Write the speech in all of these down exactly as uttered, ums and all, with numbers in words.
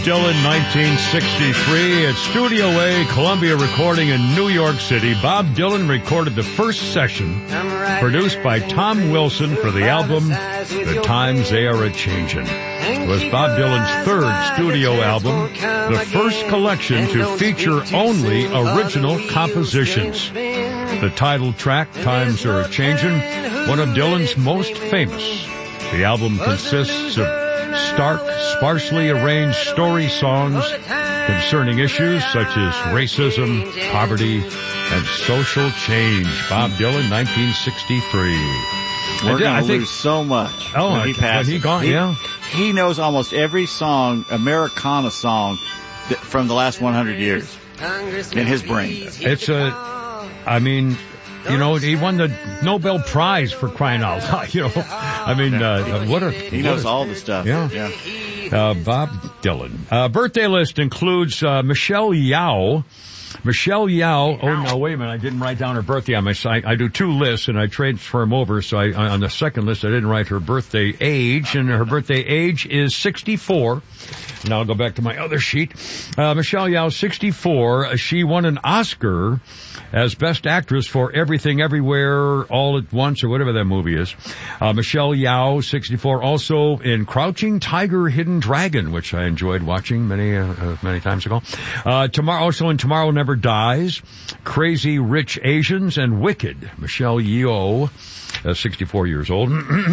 Dylan, nineteen sixty-three. At Studio A, Columbia Recording in New York City, Bob Dylan recorded the first session produced by Tom Wilson for the album The Times They Are A-Changin'. It was Bob Dylan's third studio album, the first collection to feature only original compositions. The title track, Times Are A-Changin', one of Dylan's most famous. The album consists of stark, sparsely arranged story songs concerning issues such as racism, poverty, and social change. Bob Dylan, nineteen sixty-three. We're going to lose so much oh, when he passes. He, gone, he, yeah. he knows almost every song, Americana song, that, from the last one hundred years in his brain. It's a, I mean... You know, he won the Nobel Prize for crying out loud, you know. I mean, uh, what a... He knows what a, all the stuff. Yeah. yeah. Uh, Bob Dylan. Uh, birthday list includes uh, Michelle Yeoh. Michelle Yeoh. Oh, no, wait a minute. I didn't write down her birthday on my site. I do two lists, and I transfer them over. So I, on the second list, I didn't write her birthday age, and her birthday age is sixty-four. Now I'll go back to my other sheet. Uh, Michelle Yeoh, sixty-four. She won an Oscar as Best Actress for Everything Everywhere All at Once, or whatever that movie is. Uh, Michelle Yeoh, sixty-four, also in Crouching Tiger, Hidden Dragon, which I enjoyed watching many, uh, uh, many times ago. Uh, tomorrow, also in Tomorrow Never Dies, Crazy Rich Asians, and Wicked. Michelle Yeoh, uh, sixty-four years old.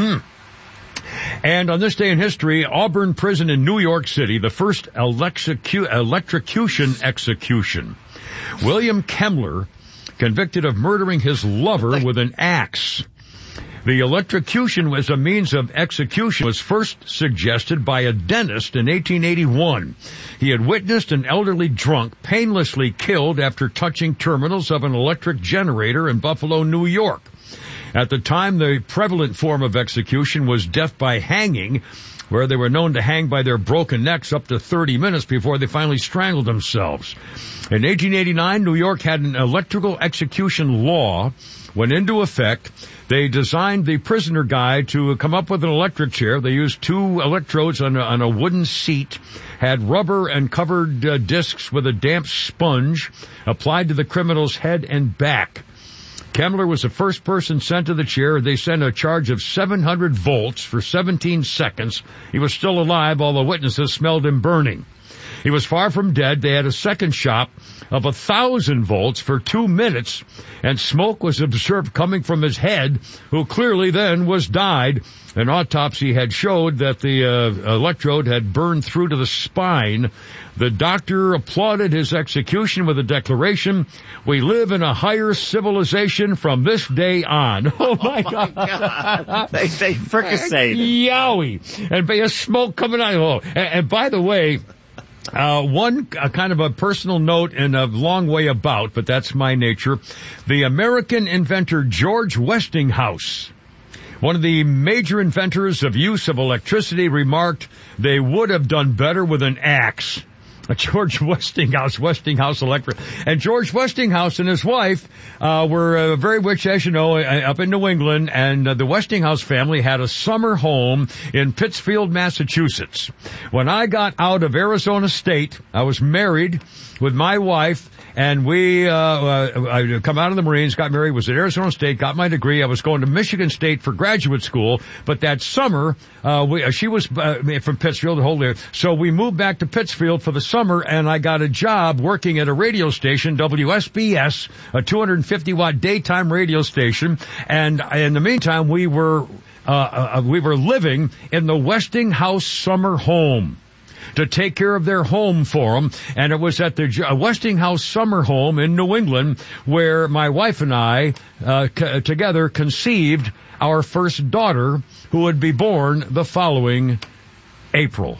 And on this day in history, Auburn Prison in New York City, the first electrocu- electrocution execution. William Kemmler, convicted of murdering his lover with an axe. The electrocution as a means of execution was first suggested by a dentist in eighteen eighty-one. He had witnessed an elderly drunk painlessly killed after touching terminals of an electric generator in Buffalo, New York. At the time, the prevalent form of execution was death by hanging, where they were known to hang by their broken necks up to thirty minutes before they finally strangled themselves. In eighteen eighty-nine, New York had an electrical execution law went into effect. They designed the prisoner guide to come up with an electric chair. They used two electrodes on a, on a wooden seat, had rubber and covered uh, discs with a damp sponge applied to the criminal's head and back. Kemmler was the first person sent to the chair. They sent a charge of seven hundred volts for seventeen seconds. He was still alive. All the witnesses smelled him burning. He was far from dead. They had a second shot of a thousand volts for two minutes, and smoke was observed coming from his head, who clearly then was died. An autopsy had showed that the uh, electrode had burned through to the spine. The doctor applauded his execution with a declaration, "We live in a higher civilization from this day on." Oh, my God. Oh my God. They say fricasseed. Yowie. And by a smoke coming out. Oh, and, and by the way, Uh, one uh, kind of a personal note and a long way about, but that's my nature. The American inventor George Westinghouse, one of the major inventors of use of electricity, remarked they would have done better with an axe. George Westinghouse, Westinghouse Electric. And George Westinghouse and his wife uh, were uh, very rich, as you know, uh, up in New England, and uh, the Westinghouse family had a summer home in Pittsfield, Massachusetts. When I got out of Arizona State, I was married with my wife, and we, uh, uh, I come out of the Marines, got married, was at Arizona State, got my degree. I was going to Michigan State for graduate school, but that summer, uh, we, uh, she was uh, from Pittsfield, the whole day. So we moved back to Pittsfield for the summer, and I got a job working at a radio station, W S B S, a two hundred fifty watt daytime radio station. And in the meantime, we were, uh, uh we were living in the Westinghouse summer home to take care of their home for them. And it was at the Westinghouse summer home in New England where my wife and I uh, c- together conceived our first daughter, who would be born the following April.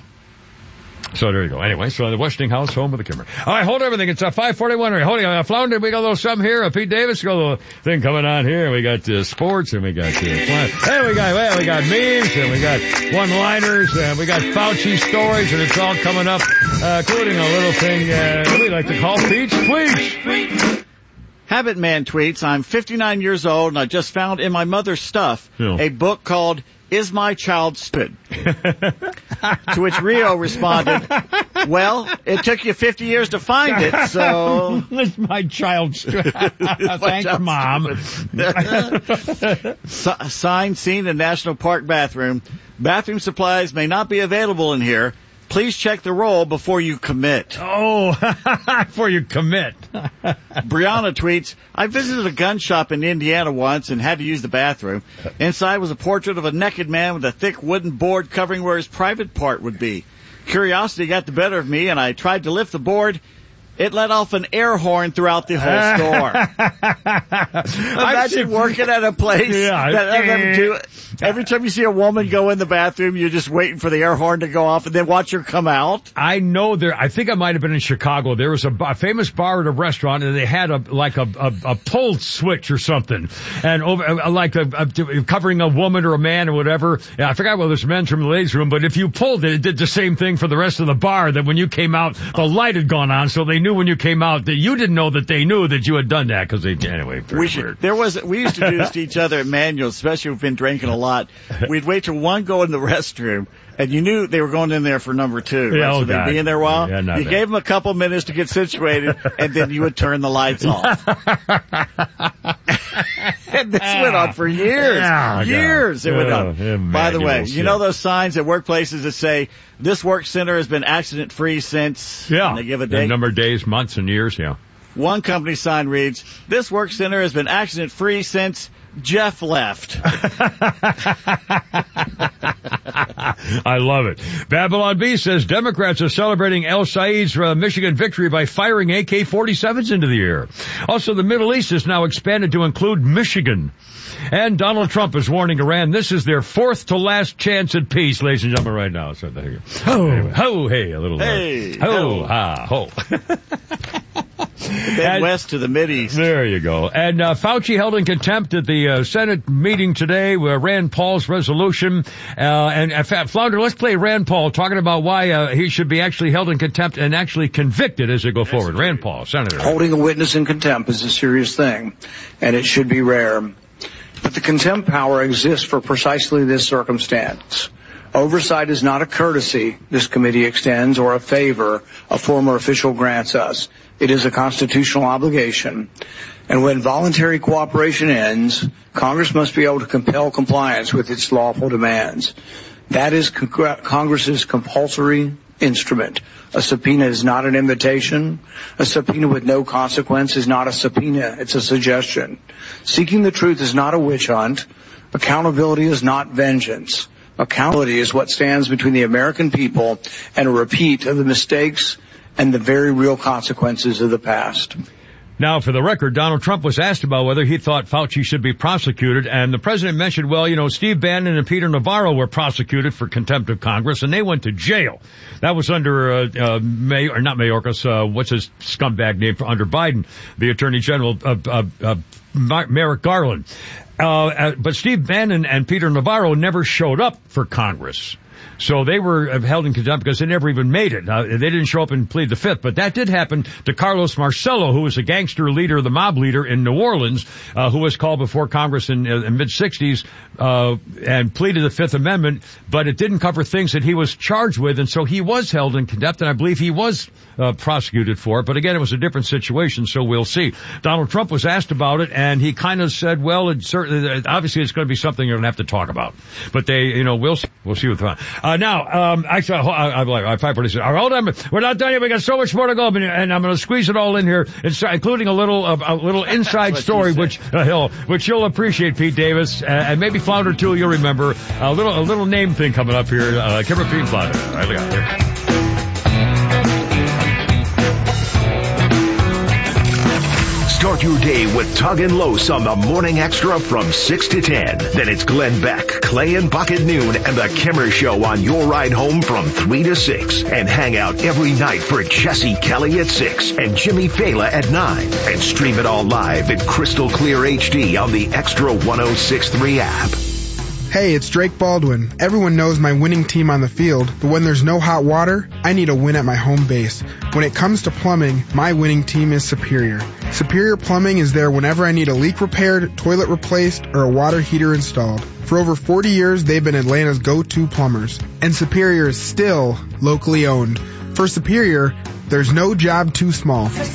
So there you go. Anyway, so the Westinghouse home of the Kimmer. All right, hold everything. It's a five forty-one. Right, holding on. Flounder, we got a little something here. Uh, Pete Davis, we got a little thing coming on here. We got uh, sports, and we got uh, hey, we got well, we got memes, and we got one-liners, and we got Fauci stories, and it's all coming up, uh, including a little thing uh, we like to call Pete's Please. Habit Man tweets, I'm fifty-nine years old and I just found in my mother's stuff yeah. a book called Is My Child Stupid? To which Rio responded, well, it took you fifty years to find it, so... Is my child stupid? Thanks, child Mom. S- sign seen in National Park bathroom. Bathroom supplies may not be available in here. Please check the roll before you commit. Oh, before you commit. Brianna tweets, I visited a gun shop in Indiana once and had to use the bathroom. Inside was a portrait of a naked man with a thick wooden board covering where his private part would be. Curiosity got the better of me and I tried to lift the board. It let off an air horn throughout the whole store. Imagine working at a place yeah. that uh, do, every time you see a woman go in the bathroom, you're just waiting for the air horn to go off and then watch her come out. I know there, I think I might have been in Chicago. There was a, a famous bar at a restaurant and they had a, like a, a, a pull switch or something. And over, like a, a, covering a woman or a man or whatever. Yeah, I forgot whether it's men's room or ladies' room, but if you pulled it, it did the same thing for the rest of the bar, that when you came out, the light had gone on, so they knew when you came out that you didn't know that they knew that you had done that because they anyway. We should, weird. there was we used to do this to each other at Manuals, especially if we've been drinking a lot. We'd wait till one go in the restroom, and you knew they were going in there for number two. Yeah, right? oh so they'd God. be in there a while. Yeah, you that. gave them a couple minutes to get situated, and then you would turn the lights off. And this went on for years. Oh, years God. it went Oh, on. By the way, shit. you know those signs at workplaces that say, this work center has been accident free since, yeah. and they give a date? A number of days, months, and years, yeah. One company sign reads, this work center has been accident free since Jeff left. I love it. Babylon B says Democrats are celebrating El Said's uh, Michigan victory by firing A K forty-sevens into the air. Also, the Middle East is now expanded to include Michigan. And Donald Trump is warning Iran this is their fourth to last chance at peace, ladies and gentlemen, right now. So there you go. Ho, anyway, ho, hey, a little. Hey, ho, ho. ha, ho. Then west to the Mideast. There you go. And uh, Fauci held in contempt at the uh, Senate meeting today with Rand Paul's resolution. Uh, and in fact, Flounder, let's play Rand Paul talking about why uh, he should be actually held in contempt and actually convicted as they go forward. Rand Paul, Senator. Holding a witness in contempt is a serious thing, and it should be rare. But the contempt power exists for precisely this circumstance. Oversight is not a courtesy this committee extends or a favor a former official grants us. It is a constitutional obligation. And when voluntary cooperation ends, Congress must be able to compel compliance with its lawful demands. That is con- Congress's compulsory instrument. A subpoena is not an invitation. A subpoena with no consequence is not a subpoena. It's a suggestion. Seeking the truth is not a witch hunt. Accountability is not vengeance. Accountability is what stands between the American people and a repeat of the mistakes and the very real consequences of the past. Now, for the record, Donald Trump was asked about whether he thought Fauci should be prosecuted, and the president mentioned, well, you know, Steve Bannon and Peter Navarro were prosecuted for contempt of Congress, and they went to jail. That was under, uh, uh, May, or not Mayorkas, uh, what's his scumbag name, for under Biden, the Attorney General, uh, uh, uh, Merrick Garland. Uh, uh, but Steve Bannon and Peter Navarro never showed up for Congress. So they were held in contempt because they never even made it. Uh, they didn't show up and plead the fifth. But that did happen to Carlos Marcello, who was a gangster leader, the mob leader in New Orleans, uh, who was called before Congress in the uh, mid-sixties uh, and pleaded the Fifth Amendment. But it didn't cover things that he was charged with, and so he was held in contempt, and I believe he was uh, prosecuted for it. But again, it was a different situation, so we'll see. Donald Trump was asked about it, and he kind of said, well, it certainly, obviously it's going to be something you're going to have to talk about. But they, you know, we'll see. We'll see what's going on. Uh, now, um, actually, I, I, I, I probably said, hold on, we're not done yet. We got so much more to go, and I'm going to squeeze it all in here, including a little, uh, a little inside story, which uh, he'll, which you'll appreciate, Pete Davis, uh, and maybe Flounder too. You'll remember a little, a little name thing coming up here. Uh, Kimber Pete Flounder. All right, look out here. Start your day with Tug and Los on the Morning Extra from six to ten. Then it's Glenn Beck, Clay and Buck at noon, and the Kimmer Show on your ride home from three to six. And hang out every night for Jesse Kelly at six and Jimmy Fela at nine. And stream it all live in crystal clear H D on the Extra one oh six point three app. Hey, it's Drake Baldwin. Everyone knows my winning team on the field, but when there's no hot water, I need a win at my home base. When it comes to plumbing, my winning team is Superior. Superior Plumbing is there whenever I need a leak repaired, toilet replaced, or a water heater installed. For over forty years, they've been Atlanta's go-to plumbers. And Superior is still locally owned. For Superior, there's no job too small. For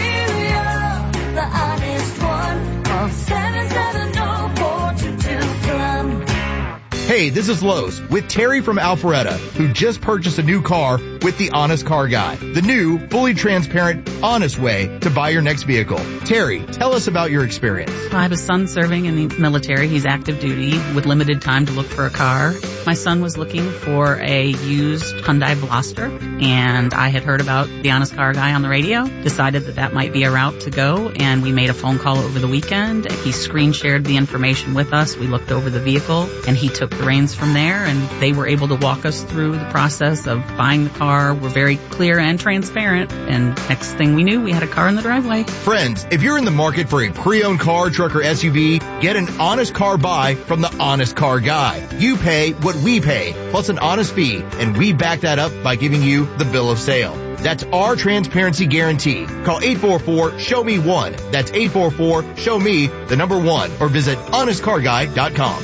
Superior, the honest one, call seven seven zero four two two plum. Hey, this is Lowe's with Terry from Alpharetta, who just purchased a new car with the Honest Car Guy, the new, fully transparent, honest way to buy your next vehicle. Terry, tell us about your experience. I have a son serving in the military. He's active duty with limited time to look for a car. My son was looking for a used Hyundai Veloster, and I had heard about the Honest Car Guy on the radio, decided that that might be a route to go, and we made a phone call over the weekend. He screen shared the information with us. We looked over the vehicle, and he took the reins from there, and they were able to walk us through the process of buying the car. We're very clear and transparent, and next thing we knew, we had a car in the driveway. Friends, if you're in the market for a pre-owned car, truck, or S U V, get an honest car buy from the Honest Car Guy. You pay what we pay, plus an honest fee, and we back that up by giving you the bill of sale. That's our transparency guarantee. Call eight four four, show me one. That's eight four four, show me the number one, or visit honest car guy dot com.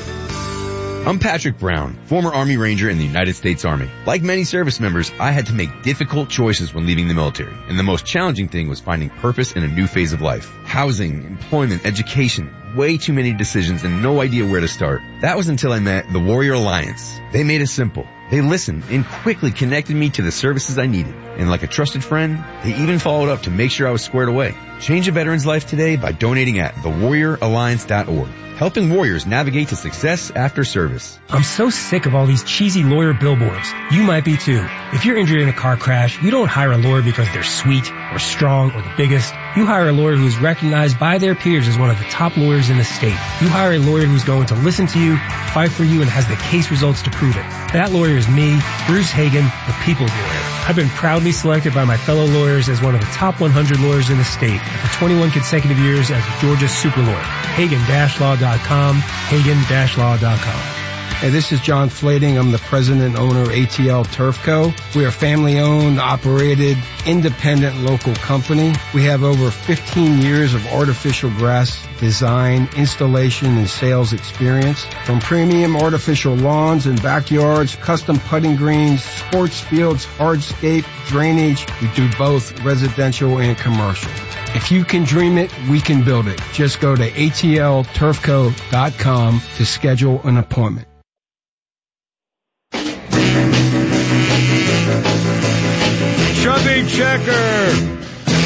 I'm Patrick Brown, former Army Ranger in the United States Army. Like many service members, I had to make difficult choices when leaving the military, and the most challenging thing was finding purpose in a new phase of life. Housing, employment, education, way too many decisions and no idea where to start. That was until I met the Warrior Alliance. They made it simple. They listened and quickly connected me to the services I needed. And like a trusted friend, they even followed up to make sure I was squared away. Change a veteran's life today by donating at the warrior alliance dot org. Helping warriors navigate to success after service. I'm so sick of all these cheesy lawyer billboards. You might be too. If you're injured in a car crash, you don't hire a lawyer because they're sweet or strong or the biggest. You hire a lawyer who's recognized by their peers as one of the top lawyers in the state. You hire a lawyer who's going to listen to you, fight for you, and has the case results to prove it. That lawyer is me, Bruce Hagan, the people's lawyer. I've been proudly selected by my fellow lawyers as one of the top one hundred lawyers in the state for twenty-one consecutive years as Georgia's super lawyer. Hagan Law dot com, Hagan Law dot com. Hey, this is John Flading. I'm the president and owner of A T L Turf Co. We are family-owned, operated, independent local company. We have over fifteen years of artificial grass design, installation, and sales experience. From premium artificial lawns and backyards, custom putting greens, sports fields, hardscape, drainage. We do both residential and commercial. If you can dream it, we can build it. Just go to A T L turf co dot com to schedule an appointment. Chubby Checker.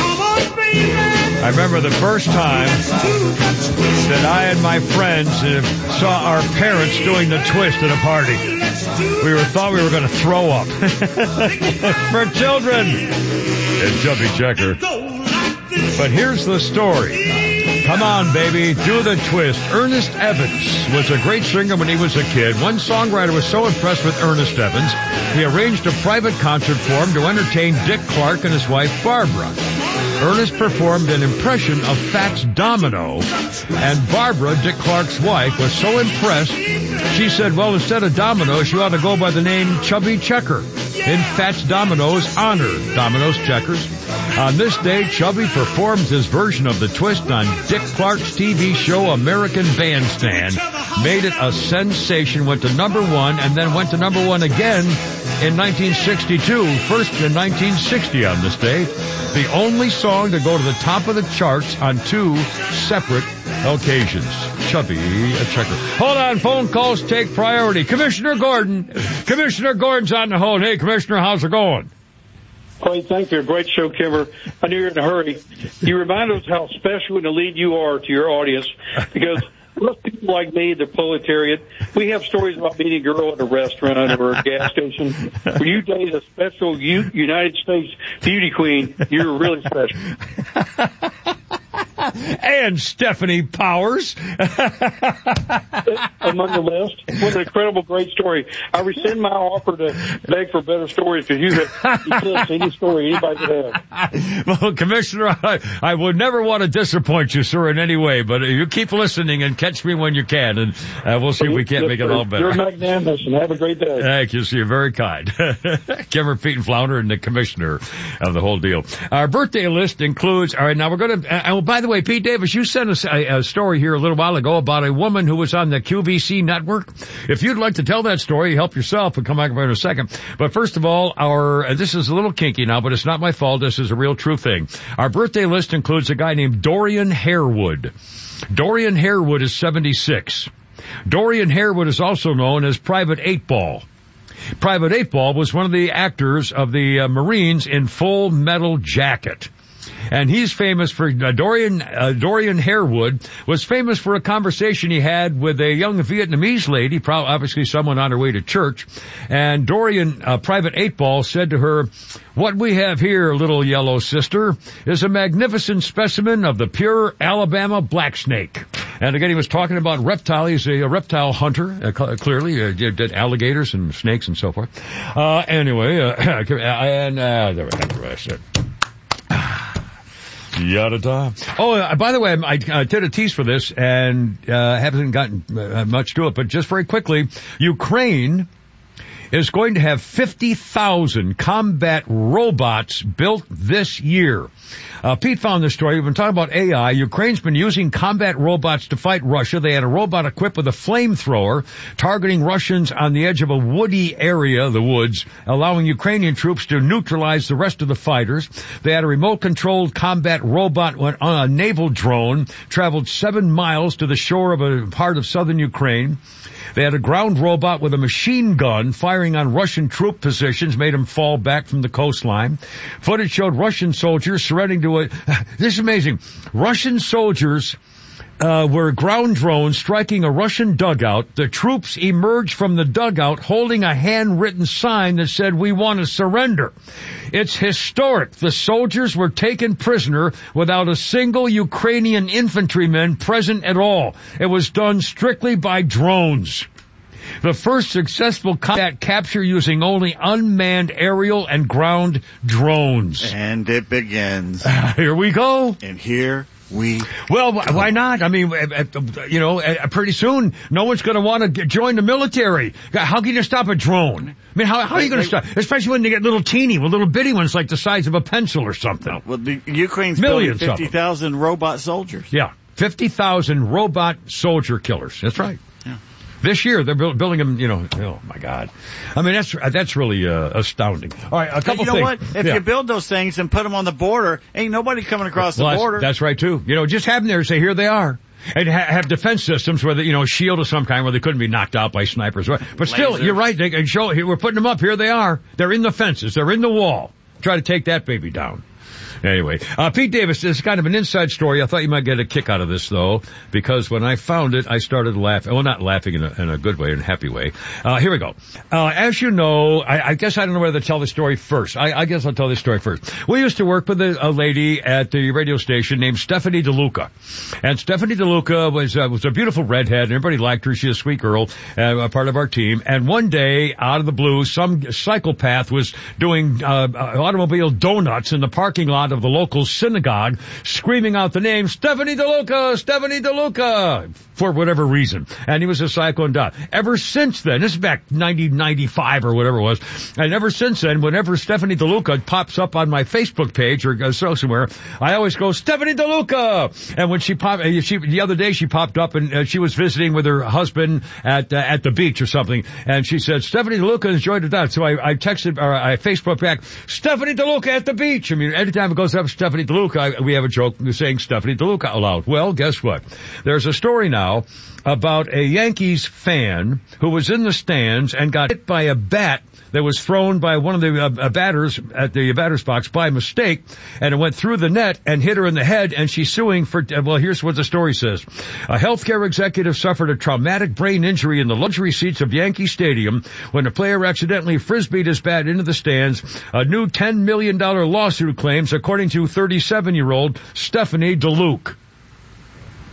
I remember the first time that I and my friends uh, saw our parents doing the twist at a party. We were thought we were going to throw up. For children. It's Chubby Checker. But here's the story. Come on, baby, do the twist. Ernest Evans was a great singer when he was a kid. One songwriter was so impressed with Ernest Evans, he arranged a private concert for him to entertain Dick Clark and his wife, Barbara. Ernest performed an impression of Fats Domino, and Barbara, Dick Clark's wife, was so impressed, she said, well, instead of Domino, she ought to go by the name Chubby Checker, in Fats Domino's honor. Domino's Checkers. On this day, Chubby performed his version of the twist on Dick Clark's T V show American Bandstand, made it a sensation, went to number one, and then went to number one again in nineteen sixty-two, first in nineteen sixty on this day. The only song to go to the top of the charts on two separate occasions. Chubby a Checker. Hold on, phone calls take priority. Commissioner Gordon. Commissioner Gordon's on the hold. Hey, Commissioner, how's it going? Great, thank you. Great show, Kimber. I knew you were in a hurry. You remind us how special and elite you are to your audience, because most people like me, the proletariat, we have stories about meeting a girl at a restaurant or a gas station. When you date a special U- United States beauty queen, you're really special. And Stephanie Powers. Among the list. What an incredible, great story. I rescind my offer to beg for better stories because you have eclipsed any story anybody could have. Well, Commissioner, I, I would never want to disappoint you, sir, in any way, but you keep listening and catch me when you can, and uh, we'll see if we can't yes, make it sir. all better. You're magnanimous, and have a great day. Thank you, sir. You're very kind. Kimmer, Pete, and Flounder, and the Commissioner of the whole deal. Our birthday list includes, all right, now we're going to, uh, oh, by the way, Pete Davis, you sent us a, a story here a little while ago about a woman who was on the Q V C network. If you'd like to tell that story, help yourself. We'll come back in a second. But first of all, our, uh, this is a little kinky now, but it's not my fault. This is a real true thing. Our birthday list includes a guy named Dorian Harewood. Dorian Harewood is seventy-six. Dorian Harewood is also known as Private Eight Ball. Private Eight Ball was one of the actors of the uh, Marines in Full Metal Jacket. And he's famous for, uh, Dorian, uh, Dorian Harewood was famous for a conversation he had with a young Vietnamese lady, probably obviously someone on her way to church. And Dorian, uh, Private Eight Ball said to her, "What we have here, little yellow sister, is a magnificent specimen of the pure Alabama black snake." And again, he was talking about reptile. He's a, a reptile hunter, uh, clearly, uh, did alligators and snakes and so forth. Uh, anyway, uh, and, uh, there we go. Yada-da. Oh, uh, by the way, I uh, did a tease for this and uh, haven't gotten uh, much to it, but just very quickly, Ukraine is going to have fifty thousand combat robots built this year. Uh, Pete found this story. We've been talking about A I. Ukraine's been using combat robots to fight Russia. They had a robot equipped with a flamethrower targeting Russians on the edge of a woody area, the woods, allowing Ukrainian troops to neutralize the rest of the fighters. They had a remote-controlled combat robot on a naval drone, traveled seven miles to the shore of a part of southern Ukraine. They had a ground robot with a machine gun firing on Russian troop positions, made them fall back from the coastline. Footage showed Russian soldiers surrendering to a, this is amazing, Russian soldiers Uh, were ground drones striking a Russian dugout. The troops emerged from the dugout holding a handwritten sign that said, "We want to surrender." It's historic. The soldiers were taken prisoner without a single Ukrainian infantryman present at all. It was done strictly by drones. The first successful combat capture using only unmanned aerial and ground drones. And it begins. Uh, here we go. And here we Well, why not? I mean, you know, pretty soon, no one's going to want to join the military. How can you stop a drone? I mean, how, how are you going to stop? Especially when they get little teeny, with little bitty ones like the size of a pencil or something. Well, the Ukraine's Millions building fifty thousand robot soldiers. Yeah, fifty thousand robot soldier killers. That's right. Yeah. This year, they're build, building them, you know, oh my God. I mean, that's, that's really, uh, astounding. All right, a couple you know things. what? If yeah. you build those things and put them on the border, ain't nobody coming across well, the that's, border. That's right too. You know, just have them there and say, here they are. And ha- have defense systems where, they, you know, shield of some kind where they couldn't be knocked out by snipers. But still, Lasers. You're right. They can show, we're putting them up. Here they are. They're in the fences. They're in the wall. Try to take that baby down. Anyway, uh, Pete Davis, this is kind of an inside story. I thought you might get a kick out of this, though, because when I found it, I started laughing. Well, not laughing in a, in a good way, in a happy way. Uh, here we go. Uh, as you know, I, I guess I don't know whether to tell the story first. I, I guess I'll tell this story first. We used to work with a, a lady at the radio station named Stephanie DeLuca. And Stephanie DeLuca was, uh, was a beautiful redhead, and everybody liked her. She was a sweet girl, uh, a part of our team. And one day, out of the blue, some psychopath was doing uh, automobile donuts in the parking lot of the local synagogue, screaming out the name Stephanie DeLuca, Stephanie DeLuca, for whatever reason. And he was a psycho and died. Ever since then, this is back nineteen ninety-five or whatever it was, and ever since then, whenever Stephanie DeLuca pops up on my Facebook page or goes somewhere, I always go, Stephanie DeLuca! And when she popped, she, the other day she popped up and uh, she was visiting with her husband at uh, at the beach or something, and she said, Stephanie DeLuca enjoyed that. So I, I texted, or I Facebook back, Stephanie DeLuca at the beach. I mean, anytime it goes up Stephanie DeLuca, we have a joke saying Stephanie DeLuca aloud. Well, guess what? There's a story now about a Yankees fan who was in the stands and got hit by a bat that was thrown by one of the uh, batters at the batter's box by mistake, and it went through the net and hit her in the head, and she's suing for, well, here's what the story says. A healthcare executive suffered a traumatic brain injury in the luxury seats of Yankee Stadium when a player accidentally frisbeed his bat into the stands. A new ten million dollars lawsuit claims, according to thirty-seven-year-old Stephanie DeLuca.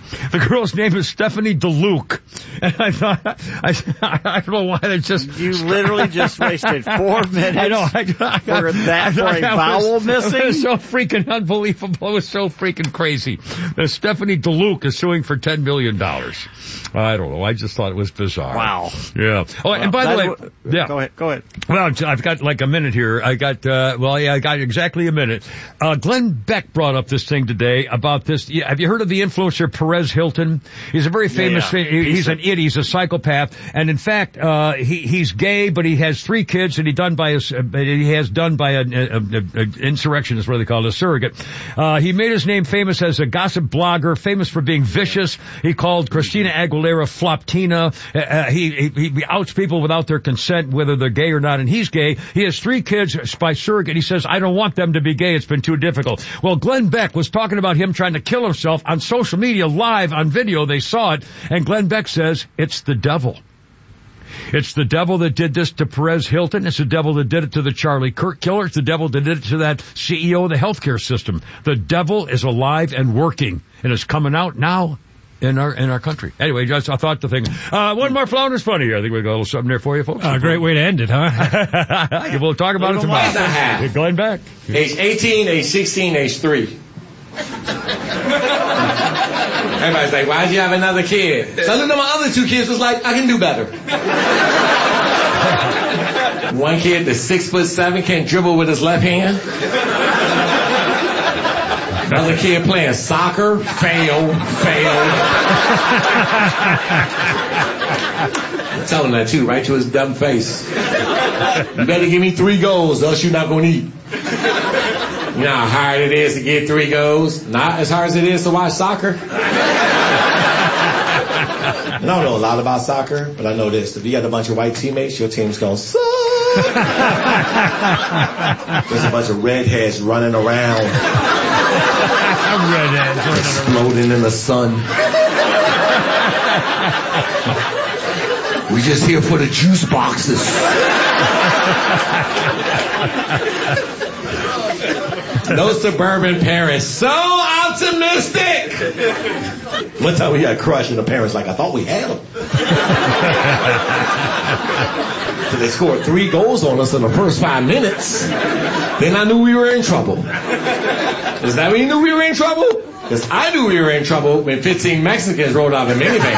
The girl's name is Stephanie DeLuke. And I thought, I, I don't know why they just... You literally just wasted four minutes I know, I, I, for that, for a I vowel was, missing? It was so freaking unbelievable. It was so freaking crazy. Uh, Stephanie DeLuke is suing for ten million dollars. I don't know. I just thought it was bizarre. Wow. Yeah. Oh, and by the way, What, yeah. Go ahead. Go ahead. Well, I've got like a minute here. I got, uh, well, yeah, I got exactly a minute. Uh, Glenn Beck brought up this thing today about this. Yeah, have you heard of the influencer Perez Hilton? He's a very famous, Yeah, yeah. he- he's, He's an idiot. He's a psychopath. And in fact, uh, he, he's gay, but he has three kids and he done by a, he has done by an a, a, a insurrectionist, what do they call it, a surrogate. Uh, he made his name famous as a gossip blogger, famous for being vicious. He called Christina Aguilera Floptina. Uh, uh, he, he, he outs people without their consent, whether they're gay or not, and he's gay. He has three kids by surrogate. He says, I don't want them to be gay. It's been too difficult. Well, Glenn Beck was talking about him trying to kill himself on social media live on video. They saw it, and Glenn Beck says, it's the devil. It's the devil that did this to Perez Hilton. It's the devil that did it to the Charlie Kirk killer. It's the devil that did it to that C E O of the healthcare system. The devil is alive and working, and it's coming out now in our in our country. Anyway, just I thought the thing. Uh, one more Flounders Funny here. I think we got a little something there for you, folks. A uh, great way to end it, huh? We'll talk about it tomorrow. Half. Going back. Age eighteen, age sixteen, age three. Everybody's like, why'd you have another kid? So I looked at my other two kids, was like, I can do better. One kid that's six foot seven can't dribble with his left hand. Another kid playing soccer, fail, fail. I'm telling that too, right to his dumb face. You better give me three goals, else you're not gonna eat. You know how hard it is to get three goals? Not as hard as it is to watch soccer. I don't know a lot about soccer, but I know this. If you got a bunch of white teammates, your team's gonna suck. There's a bunch of redheads running around. Redheads running exploding in the sun. We just here for the juice boxes. No suburban parents. So optimistic. One time we got crushed and the parents like, I thought we had them. So they scored three goals on us in the first five minutes. Then I knew we were in trouble. Is that when you knew we were in trouble? Because I knew we were in trouble when fifteen Mexicans rolled out of a minivan.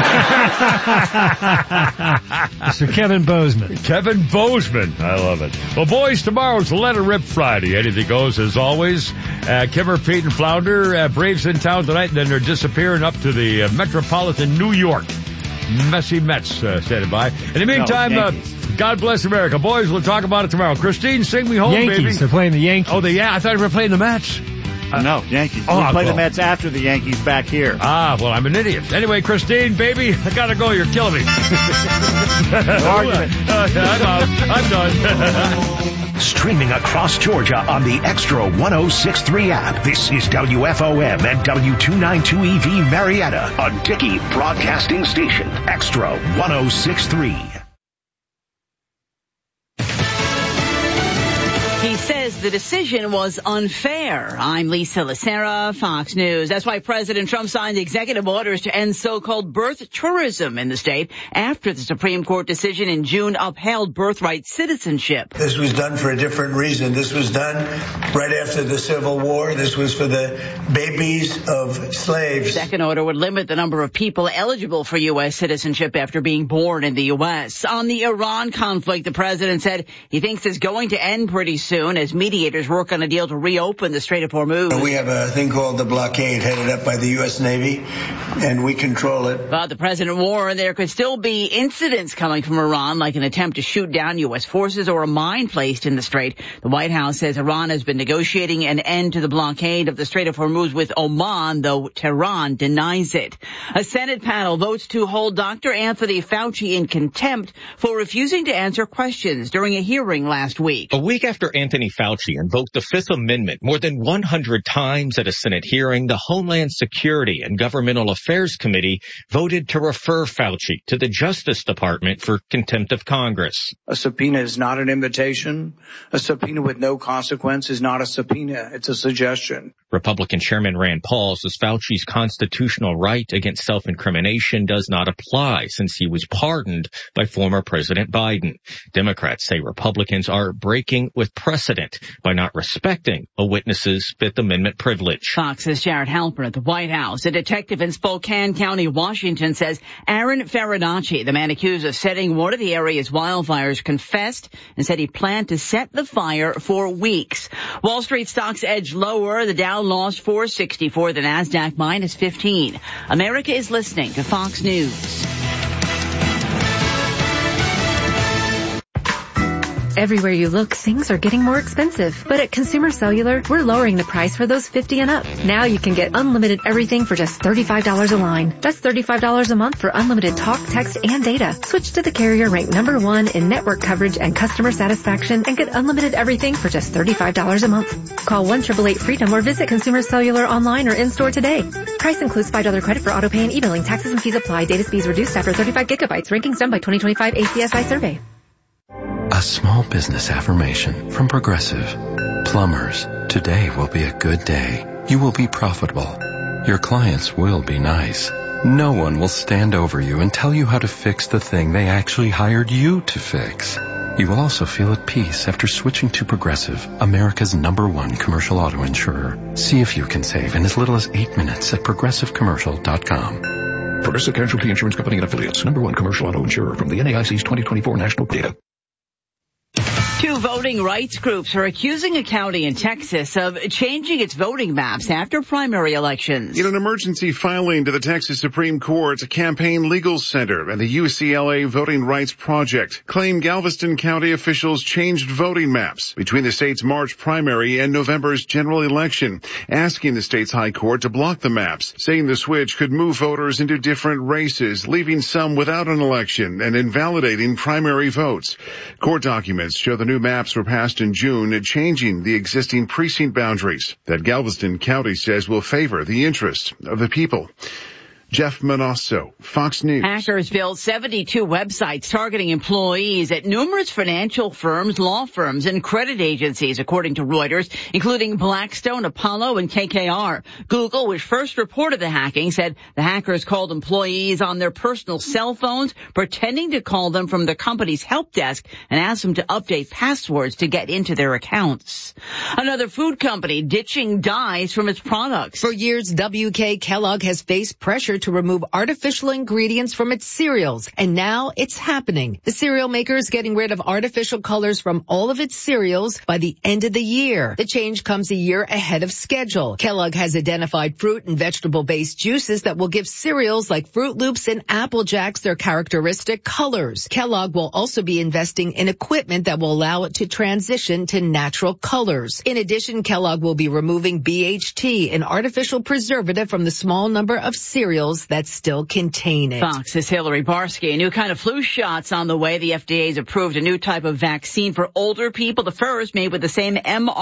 Mister Kevin Bozeman. Kevin Bozeman. I love it. Well, boys, tomorrow's Let It Rip Friday. Anything goes as always. Uh, Kimmer, Pete, and Flounder. Uh, Braves in town tonight, and then they're disappearing up to the uh, metropolitan New York. Messy Mets uh, standing by. In the meantime, no, uh, God bless America. Boys, we'll talk about it tomorrow. Christine, sing me home, Yankees. baby. They're playing the Yankees. Oh, the yeah. I thought we were playing the Mets. Uh, no, Yankees. Oh, we play well. the Mets after the Yankees back here. Ah, well, I'm an idiot. Anyway, Christine, baby, I gotta go. You're killing me. Argument. uh, I'm out. I'm done. Streaming across Georgia on the Extra one oh six point three app. This is W F O M and W two ninety-two E V Marietta, a Dickey broadcasting station. Extra one oh six point three. He says the decision was unfair. I'm Lisa Lacera, Fox News. That's why President Trump signed executive orders to end so-called birth tourism in the state after the Supreme Court decision in June upheld birthright citizenship. This was done for a different reason. This was done right after the Civil War. This was for the babies of slaves. The second order would limit the number of people eligible for U S citizenship after being born in the U S. On the Iran conflict, the president said he thinks it's going to end pretty soon as mediators work on a deal to reopen the Strait of Hormuz. We have a thing called the blockade headed up by the U S Navy, and we control it. But the president warned there could still be incidents coming from Iran, like an attempt to shoot down U S forces or a mine placed in the strait. The White House says Iran has been negotiating an end to the blockade of the Strait of Hormuz with Oman, though Tehran denies it. A Senate panel votes to hold Doctor Anthony Fauci in contempt for refusing to answer questions during a hearing last week. A week after Anthony Fauci Fauci invoked the Fifth Amendment more than one hundred times at a Senate hearing, the Homeland Security and Governmental Affairs Committee voted to refer Fauci to the Justice Department for contempt of Congress. A subpoena is not an invitation. A subpoena with no consequence is not a subpoena. It's a suggestion. Republican Chairman Rand Paul says Fauci's constitutional right against self-incrimination does not apply since he was pardoned by former President Biden. Democrats say Republicans are breaking with precedent by not respecting a witness's Fifth Amendment privilege. Fox's Jared Halpern at the White House. A detective in Spokane County, Washington says Aaron Farinacci, the man accused of setting one of the area's wildfires, confessed and said he planned to set the fire for weeks. Wall Street stocks edged lower. The Dow lost four sixty-four, the Nasdaq minus fifteen. America is listening to Fox News. Everywhere you look, things are getting more expensive. But at Consumer Cellular, we're lowering the price for those fifty and up. Now you can get unlimited everything for just thirty-five dollars a line. That's thirty-five dollars a month for unlimited talk, text, and data. Switch to the carrier ranked number one in network coverage and customer satisfaction and get unlimited everything for just thirty-five dollars a month. Call one eight eight eight freedom or visit Consumer Cellular online or in-store today. Price includes five dollars credit for auto pay and e-billing. Taxes and fees apply. Data speeds reduced after thirty-five gigabytes. Rankings done by twenty twenty-five A C S I survey. A small business affirmation from Progressive. Plumbers, today will be a good day. You will be profitable. Your clients will be nice. No one will stand over you and tell you how to fix the thing they actually hired you to fix. You will also feel at peace after switching to Progressive, America's number one commercial auto insurer. See if you can save in as little as eight minutes at progressive commercial dot com. Progressive Casualty Insurance Company and Affiliates, number one commercial auto insurer from the N A I C's twenty twenty-four national data. Two voting rights groups are accusing a county in Texas of changing its voting maps after primary elections. In an emergency filing to the Texas Supreme Court, Campaign Legal Center and the U C L A Voting Rights Project claim Galveston County officials changed voting maps between the state's March primary and November's general election, asking the state's high court to block the maps, saying the switch could move voters into different races, leaving some without an election and invalidating primary votes. Court documents show the new maps were passed in June, changing the existing precinct boundaries that Galveston County says will favor the interests of the people. Jeff Manasso, Fox News. Hackers built seventy-two websites targeting employees at numerous financial firms, law firms, and credit agencies, according to Reuters, including Blackstone, Apollo, and K K R. Google, which first reported the hacking, said the hackers called employees on their personal cell phones, pretending to call them from the company's help desk and asked them to update passwords to get into their accounts. Another food company ditching dyes from its products. For years, W K Kellogg has faced pressure to remove artificial ingredients from its cereals, and now it's happening. The cereal maker is getting rid of artificial colors from all of its cereals by the end of the year. The change comes a year ahead of schedule. Kellogg has identified fruit and vegetable-based juices that will give cereals like Fruit Loops and Apple Jacks their characteristic colors. Kellogg will also be investing in equipment that will allow it to transition to natural colors. In addition, Kellogg will be removing B H T, an artificial preservative, from the small number of cereals that still contain it. Fox's Hillary Barsky. A new kind of flu shot's on the way. The F D A's approved a new type of vaccine for older people. The first made with the same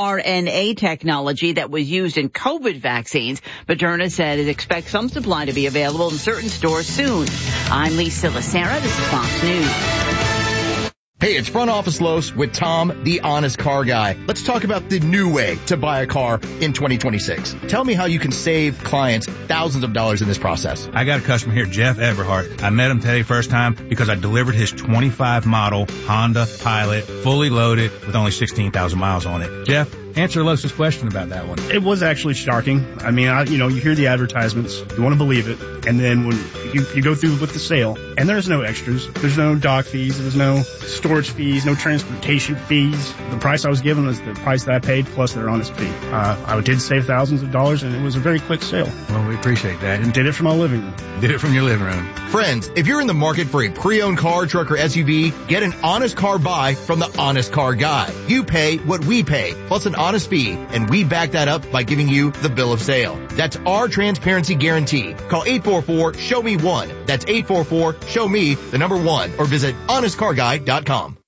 mRNA technology that was used in COVID vaccines. Moderna said it expects some supply to be available in certain stores soon. I'm Lisa Lacera. This is Fox News. Hey, it's Front Office Los with Tom, the honest car guy. Let's talk about the new way to buy a car in twenty twenty-six. Tell me how you can save clients thousands of dollars in this process. I got a customer here, Jeff Everhart. I met him today first time because I delivered his twenty-five model Honda Pilot, fully loaded with only sixteen thousand miles on it. Jeff, answer Los's question about that one. It was actually shocking. I mean, I, you know, you hear the advertisements, you want to believe it, and then when you, you go through with the sale, and there's no extras, there's no dock fees, there's no storage fees, no transportation fees. The price I was given was the price that I paid plus their honest fee. Uh, I did save thousands of dollars, and it was a very quick sale. Well, we appreciate that. And did it from my living room. Did it from your living room. Friends, if you're in the market for a pre-owned car, truck, or S U V, get an honest car buy from the Honest Car Guy. You pay what we pay, plus an honest fee, and we back that up by giving you the bill of sale. That's our transparency guarantee. Call eight four four, show me one. That's eight four four, show me the number one, or visit honest car guy dot com.